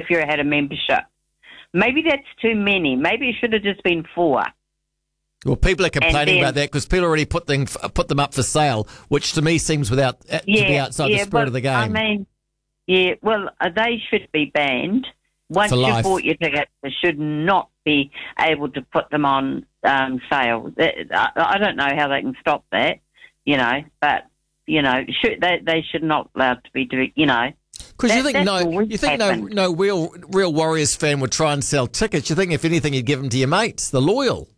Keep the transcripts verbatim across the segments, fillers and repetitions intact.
if you had a membership. Maybe that's too many. Maybe it should have just been four. Well, people are complaining then, about that because people already put them put them up for sale, which to me seems without uh, yeah, to be outside yeah, the spirit but, of the game. I mean, yeah, well, uh, they should be banned. Once For you life. bought your ticket, you should not be able to put them on um, sale. I, I don't know how they can stop that, you know, but, you know, should, they, they should not allowed to be doing, you know. Because you that, think no, always you think no, happened. no real real Warriors fan would try and sell tickets. You think if anything, you'd give them to your mates, the loyal.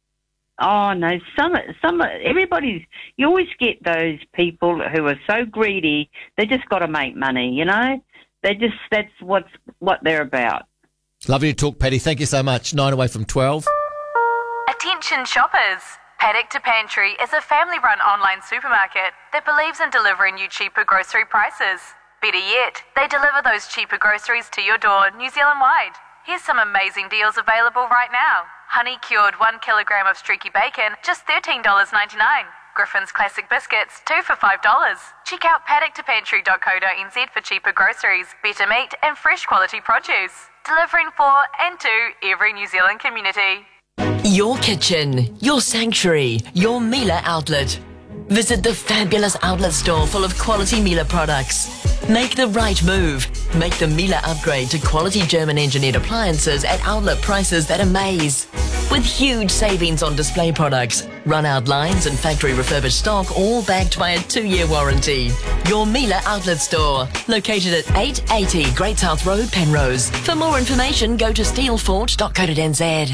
Oh no, some some everybody's. You always get those people who are so greedy. They just got to make money, you know. They just that's what's what they're about. Lovely to talk, Paddy. Thank you so much. Nine away from twelve. Attention shoppers. Paddock to Pantry is a family-run online supermarket that believes in delivering you cheaper grocery prices. Better yet, they deliver those cheaper groceries to your door New Zealand-wide. Here's some amazing deals available right now. Honey-cured one kilogram of streaky bacon, just thirteen dollars ninety-nine. Griffin's Classic Biscuits, two for five dollars. Check out paddock to pantry dot co dot n z for cheaper groceries, better meat and fresh quality produce. Delivering for and to every New Zealand community. Your kitchen, your sanctuary, your Miele outlet. Visit the fabulous outlet store full of quality Miele products. Make the right move. Make the Miele upgrade to quality German engineered appliances at outlet prices that amaze. With huge savings on display products, run-out lines and factory refurbished stock, all backed by a two-year warranty. Your Miele outlet store, located at eight eighty Great South Road, Penrose. For more information, go to steelfort dot co dot n z.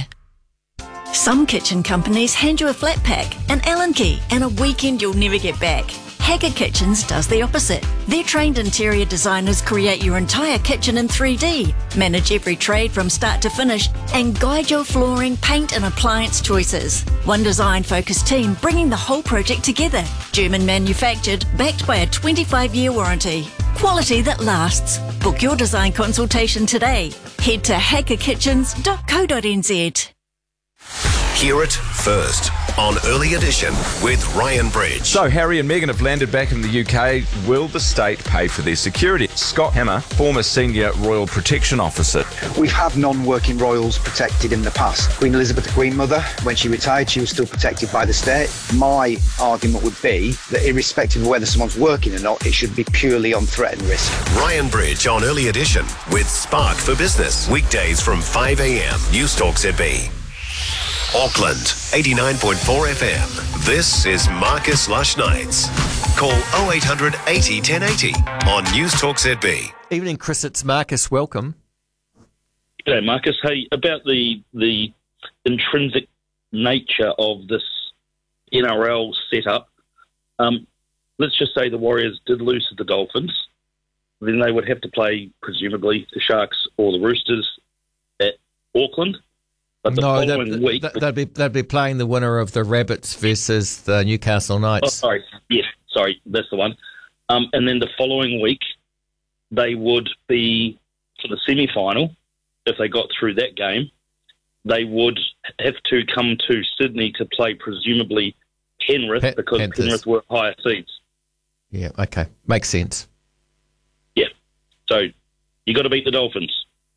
Some kitchen companies hand you a flat pack, an Allen key, and a weekend you'll never get back. Haggard Kitchens does the opposite. Their trained interior designers create your entire kitchen in three D, manage every trade from start to finish, and guide your flooring, paint and appliance choices. One design-focused team bringing the whole project together. German manufactured, backed by a twenty-five year warranty. Quality that lasts. Book your design consultation today. Head to haggard kitchens dot co dot n z. Hear it first on Early Edition with Ryan Bridge. So, Harry and Meghan have landed back in the U K. Will the state pay for their security? Scott Hammer, former senior royal protection officer. We've had non-working royals protected in the past. Queen Elizabeth, the Queen Mother, when she retired, she was still protected by the state. My argument would be that irrespective of whether someone's working or not, it should be purely on threat and risk. Ryan Bridge on Early Edition with Spark for Business. Weekdays from five a.m. News Talk Z B. Auckland, eighty-nine point four F M. This is Marcus Lush Nights. Call oh eight hundred eighty ten eighty on News Talk Z B. Evening, Chris. It's Marcus. Welcome. G'day, Marcus. Hey, about the the intrinsic nature of this N R L setup, um, let's just say the Warriors did lose to the Dolphins. Then they would have to play, presumably, the Sharks or the Roosters at Auckland. But the no, following they'd, week... they'd, be, they'd be playing the winner of the Rabbits versus the Newcastle Oh, Knights. sorry. Yes, sorry. That's the one. Um, and then the following week, they would be, for the semi-final, if they got through that game, they would have to come to Sydney to play, presumably, Penrith, Pa- because Panthers. Penrith were higher seeds. Yeah, okay. Makes sense. Yeah. So you got to beat the Dolphins.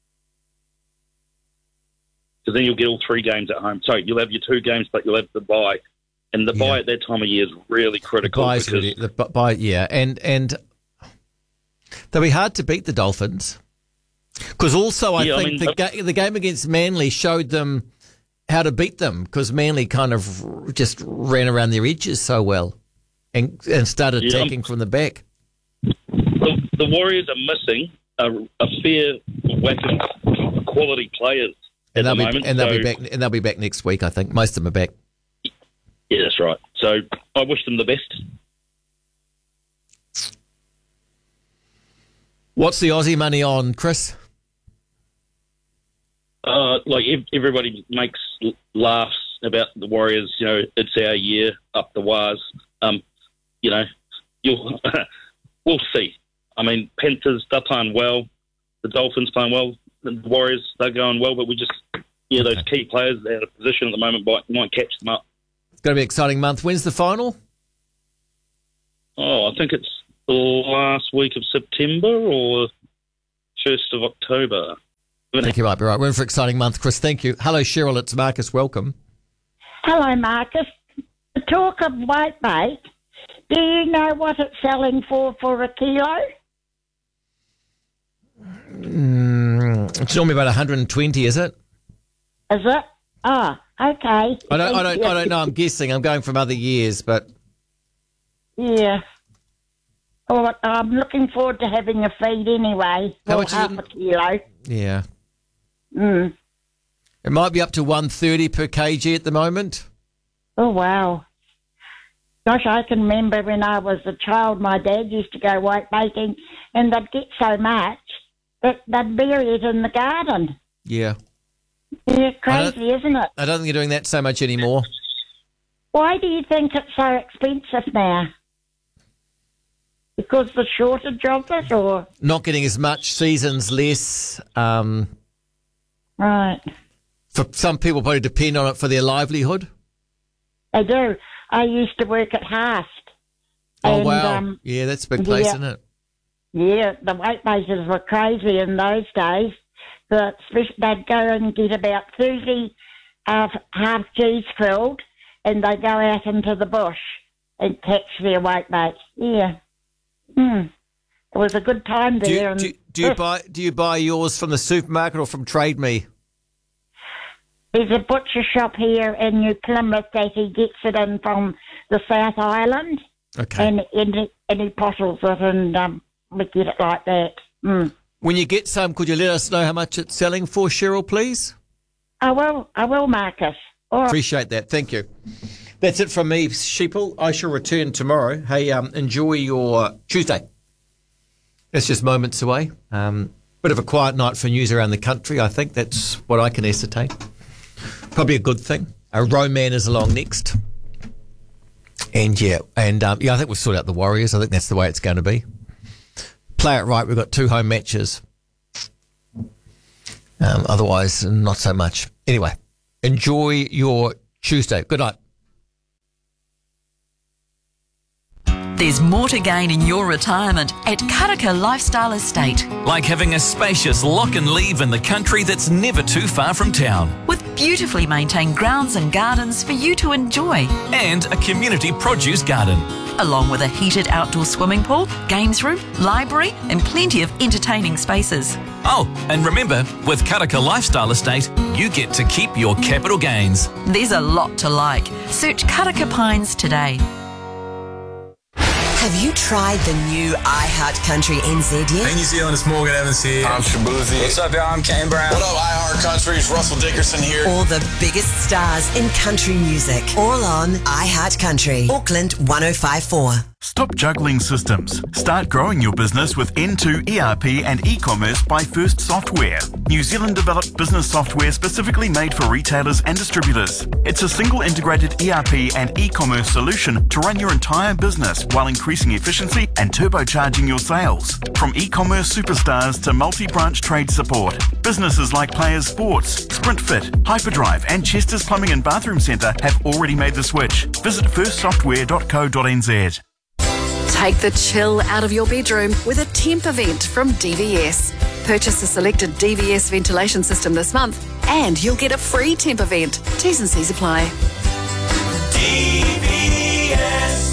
Because then you'll get all three games at home. So you'll have your two games, but you'll have the bye. And the Yeah. bye at that time of year is really critical. The bye's because really, the bu- bye, yeah, and and they'll be hard to beat the Dolphins because also I Yeah, I think mean, the uh, ga- the game against Manly showed them how to beat them because Manly kind of just ran around their edges so well and and started Yeah, attacking from the back. the, the Warriors are missing a, a fair whack of quality players at And the they'll be moment. and they'll so, be back and they'll be back next week. I think most of them are back. Yeah, that's right. So I wish them the best. What's the Aussie money on, Chris? Uh, like ev- everybody makes l- laughs about the Warriors. You know, it's our year up the wires. Um, you know, you'll we'll see. I mean, Panthers, they're playing well. The Dolphins playing well. The Warriors, they're going well. But we just, yeah, those Okay. key players they're out of position at the moment might might catch them up. It's going to be an exciting month. When's the final? Oh, I think it's the last week of September or first of October. I think you might be right. We're in for an exciting month, Chris. Thank you. Hello, Cheryl. It's Marcus. Welcome. Hello, Marcus. The talk of white bait, do you know what it's selling for for a kilo? Mm, it's normally about one hundred twenty, is it? Is it? Ah, oh, okay. I don't, I don't, I don't know. I'm guessing. I'm going from other years, but yeah. Oh, I'm looking forward to having a feed anyway. How well, much is half it? a kilo. yeah, Mm. it might be up to one thirty per kg at the moment. Oh, wow. Gosh, I can remember when I was a child, my dad used to go white baiting, and they'd get so much that they'd bury it in the garden. Yeah, Yeah, crazy, isn't it? I don't think you're doing that so much anymore. Why do you think it's so expensive now? Because the shortage of it, or? Not getting as much, seasons less. Um, Right. for some people, probably depend on it for their livelihood. They do. I used to work at Haast. Oh, and, wow. Um, yeah, that's a big place, yeah. isn't it? yeah, the weight bases were crazy in those days. But they'd go and get about thirty uh, half G's filled, and they go out into the bush and catch their weight baits. Yeah. Hmm. It was a good time there. Do you, and do, do you buy do you buy yours from the supermarket or from Trade Me? There's a butcher shop here in New Plymouth that he gets it in from the South Island. Okay. And, and, he, and he bottles it, and um, we get it like that. Mm. When you get some, could you let us know how much it's selling for, Cheryl, please? I will, I will, Marcus. All right. Appreciate that. Thank you. That's it from me, Sheeple. I shall return tomorrow. Hey, um, enjoy your Tuesday. It's just moments away. Um, bit of a quiet night for news around the country, I think. That's what I can ascertain. Probably a good thing. A Roman is along next. And, yeah, and um, yeah, I think we've sorted out the Warriors. I think that's the way it's going to be. Play it right. We've got two home matches. Um, otherwise, not so much. Anyway, enjoy your Tuesday. Good night. There's more to gain in your retirement at Karaka Lifestyle Estate. Like having a spacious lock and leave in the country that's never too far from town. With beautifully maintained grounds and gardens for you to enjoy. And a community produce garden. Along with a heated outdoor swimming pool, games room, library and plenty of entertaining spaces. Oh, and remember, with Karaka Lifestyle Estate, you get to keep your capital gains. There's a lot to like. Search Karaka Pines today. Have you tried the new iHeart Country N Z yet? Hey New Zealand, it's Morgan Evans here. I'm Shabuzi. What's up, y'all? I'm Kane Brown. What up, iHeart Country? It's Russell Dickerson here. All the biggest stars in country music. All on iHeart Country. Auckland one oh five four. Stop juggling systems. Start growing your business with N two E R P and e-commerce by First Software. New Zealand developed business software specifically made for retailers and distributors. It's a single integrated E R P and e-commerce solution to run your entire business while increasing efficiency and turbocharging your sales. From e-commerce superstars to multi-branch trade support, businesses like Players Sports, SprintFit, Hyperdrive and Chester's Plumbing and Bathroom Centre have already made the switch. Visit first software dot co dot n z. Take the chill out of your bedroom with a temp event from D V S. Purchase a selected D V S ventilation system this month and you'll get a free temp event. T's and C's apply. D V S.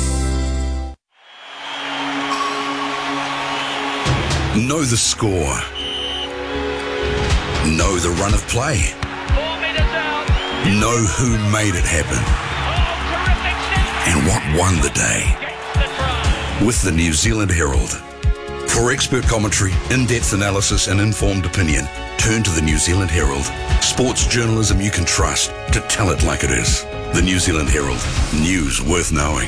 Know the score. Know the run of play. Know who made it happen. And what won the day. With the New Zealand Herald. For expert commentary, in-depth analysis and informed opinion, turn to the New Zealand Herald. Sports journalism you can trust to tell it like it is. The New Zealand Herald. News worth knowing.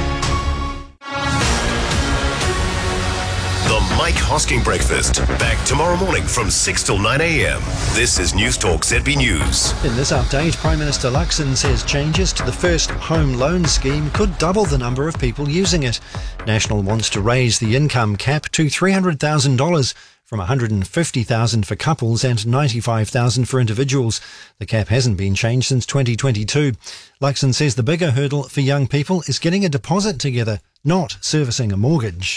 The Mike Hosking Breakfast. Back tomorrow morning from six till nine a.m. This is News Talk Z B News. In this update, Prime Minister Luxon says changes to the first home loan scheme could double the number of people using it. National wants to raise the income cap to three hundred thousand dollars from one hundred fifty thousand dollars for couples and ninety-five thousand dollars for individuals. The cap hasn't been changed since twenty twenty-two. Luxon says the bigger hurdle for young people is getting a deposit together, not servicing a mortgage.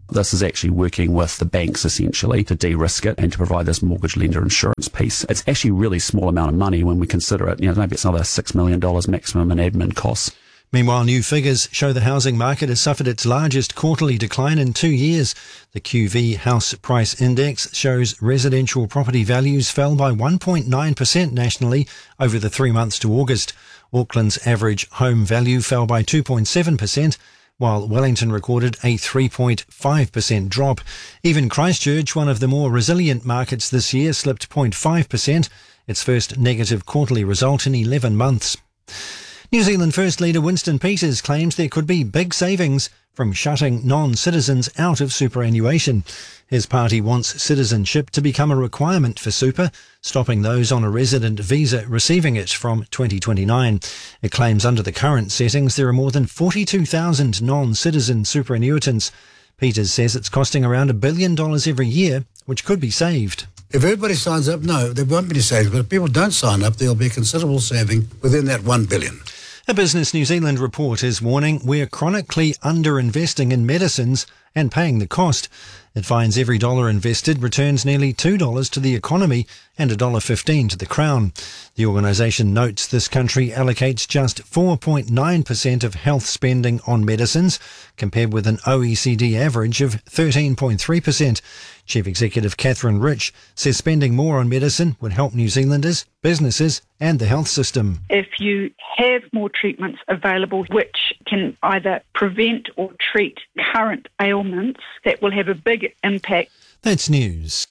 This is actually working with the banks essentially to de-risk it and to provide this mortgage lender insurance piece. It's actually a really small amount of money when we consider it. You know, maybe it's another six million dollars maximum in admin costs. Meanwhile, new figures show the housing market has suffered its largest quarterly decline in two years. The Q V House Price Index shows residential property values fell by one point nine percent nationally over the three months to August. Auckland's average home value fell by two point seven percent, while Wellington recorded a three point five percent drop. Even Christchurch, one of the more resilient markets this year, slipped zero point five percent, its first negative quarterly result in eleven months. New Zealand First Leader Winston Peters claims there could be big savings from shutting non-citizens out of superannuation. His party wants citizenship to become a requirement for super, stopping those on a resident visa receiving it from twenty twenty-nine. It claims under the current settings there are more than forty-two thousand non-citizen superannuitants. Peters says it's costing around a billion dollars every year, which could be saved. If everybody signs up, no, there won't be any savings. But if people don't sign up, there'll be a considerable saving within that one billion dollars. A Business New Zealand report is warning we're chronically underinvesting in medicines and paying the cost. It finds every dollar invested returns nearly two dollars to the economy and one dollar fifteen to the Crown. The organisation notes this country allocates just four point nine percent of health spending on medicines, compared with an O E C D average of thirteen point three percent. Chief Executive Catherine Rich says spending more on medicine would help New Zealanders, businesses and the health system. If you have more treatments available which can either prevent or treat current ailments, that will have a big impact. That's news.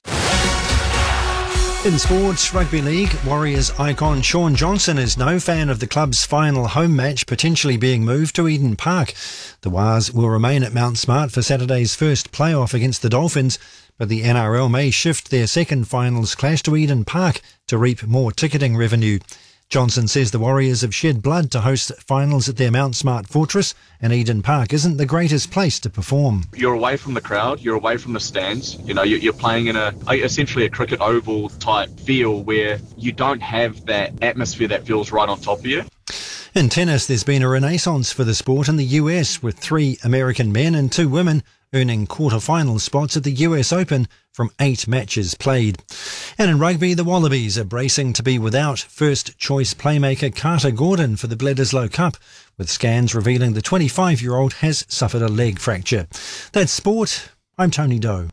In sports, Rugby League, Warriors icon Shaun Johnson is no fan of the club's final home match potentially being moved to Eden Park. The Wars will remain at Mount Smart for Saturday's first playoff against the Dolphins, but the N R L may shift their second finals clash to Eden Park to reap more ticketing revenue. Johnson says the Warriors have shed blood to host finals at their Mount Smart fortress, and Eden Park isn't the greatest place to perform. You're away from the crowd, you're away from the stands. You know, you're playing in a essentially a cricket oval type feel where you don't have that atmosphere that feels right on top of you. In tennis, there's been a renaissance for the sport in the U S, with three American men and two women earning quarter-final spots at the U S Open from eight matches played. And in rugby, the Wallabies are bracing to be without first-choice playmaker Carter Gordon for the Bledisloe Cup, with scans revealing the twenty-five-year-old has suffered a leg fracture. That's sport. I'm Tony Doe.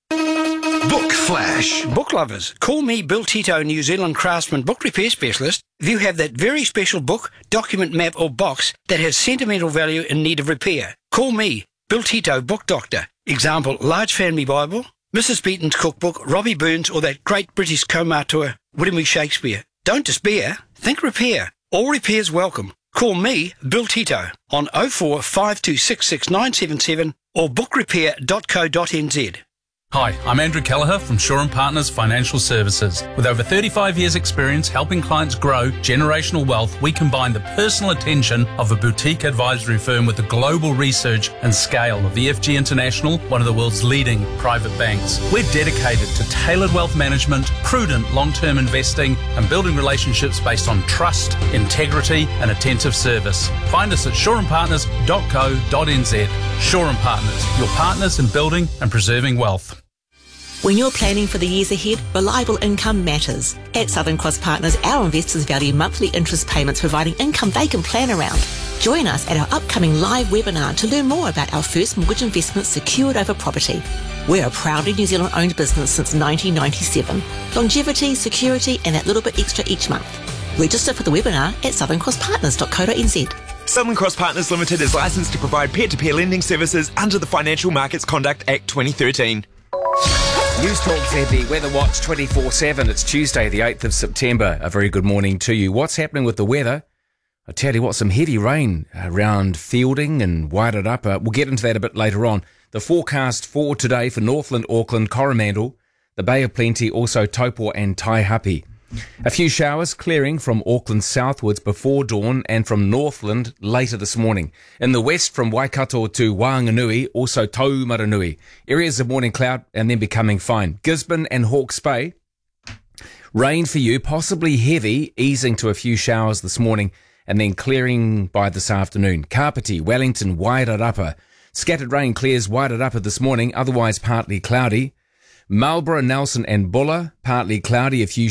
Book Flash. Book lovers, call me Bill Tito, New Zealand Craftsman Book Repair Specialist. If you have that very special book, document, map or box that has sentimental value in need of repair, call me, Bill Tito, Book Doctor. Example, Large Family Bible, Missus Beaton's Cookbook, Robbie Burns or that great British co-author, William E. Shakespeare. Don't despair, think repair. All repairs welcome. Call me, Bill Tito, on oh four five two six six nine seven seven or book repair dot co dot n z. Hi, I'm Andrew Kelleher from Shaw and Partners Financial Services. With over thirty-five years experience helping clients grow generational wealth, we combine the personal attention of a boutique advisory firm with the global research and scale of E F G International, one of the world's leading private banks. We're dedicated to tailored wealth management, prudent long-term investing and building relationships based on trust, integrity and attentive service. Find us at shaw and partners dot co dot n z. Shaw and Partners, your partners in building and preserving wealth. When you're planning for the years ahead, reliable income matters. At Southern Cross Partners, our investors value monthly interest payments, providing income they can plan around. Join us at our upcoming live webinar to learn more about our first mortgage investment secured over property. We're a proudly New Zealand-owned business since nineteen ninety-seven. Longevity, security and that little bit extra each month. Register for the webinar at southern cross partners dot co dot n z. Southern Cross Partners Limited is licensed to provide peer-to-peer lending services under the Financial Markets Conduct Act twenty thirteen. News Talk Z B Weather Watch twenty-four seven. It's Tuesday, the eighth of September. A very good morning to you. What's happening with the weather? I tell you what, some heavy rain around Fielding and Wairarapa. We'll get into that a bit later on. The forecast for today for Northland, Auckland, Coromandel, the Bay of Plenty, also Taupo and Taihape. A few showers clearing from Auckland southwards before dawn and from Northland later this morning. In the west from Waikato to Whanganui, also Taumaranui. Areas of morning cloud and then becoming fine. Gisborne and Hawke's Bay. Rain for you, possibly heavy, easing to a few showers this morning and then clearing by this afternoon. Kapiti, Wellington, Wairarapa. Scattered rain clears Wairarapa this morning, otherwise partly cloudy. Marlborough, Nelson and Buller, partly cloudy, a few